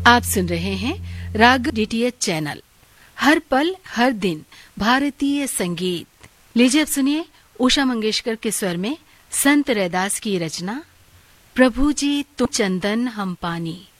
आप सुन रहे हैं राग डीटीएच चैनल। हर पल हर दिन भारतीय संगीत। लीजिए अब सुनिए उषा मंगेशकर के स्वर में संत रैदास की रचना प्रभु जी तुम चंदन हम पानी।